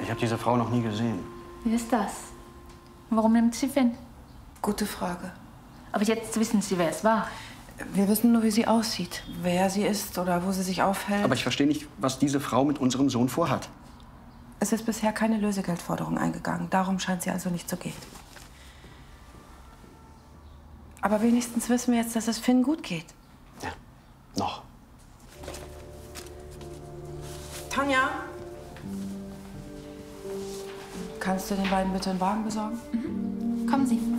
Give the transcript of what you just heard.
Ich habe diese Frau noch nie gesehen. Wer ist das? Warum nimmt sie Finn? Gute Frage. Aber jetzt wissen Sie, wer es war. Wir wissen nur, wie sie aussieht, wer sie ist oder wo sie sich aufhält. Aber ich verstehe nicht, was diese Frau mit unserem Sohn vorhat. Es ist bisher keine Lösegeldforderung eingegangen. Darum scheint sie also nicht zu gehen. Aber wenigstens wissen wir jetzt, dass es Finn gut geht. Ja, noch. Tanja? Kannst du den beiden bitte einen Wagen besorgen? Kommen Sie.